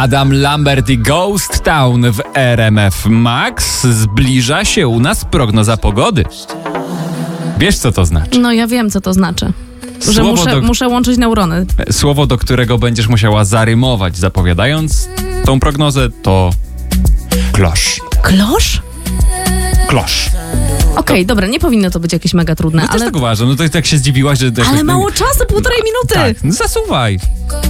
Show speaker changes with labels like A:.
A: Adam Lambert i Ghost Town w RMF Max. Zbliża się u nas prognoza pogody. Wiesz, co to znaczy?
B: No ja wiem, co to znaczy. Że muszę łączyć neurony.
A: Słowo, do którego będziesz musiała zarymować, zapowiadając tą prognozę, to klosz.
B: Klosz?
A: Klosz.
B: Okej, dobra, nie powinno to być jakieś mega trudne,
A: No
B: ale...
A: też tak uważam, no to tak się zdziwiłaś, że...
B: Ale mało czasu, 1,5 minuty!
A: Tak, no zasuwaj.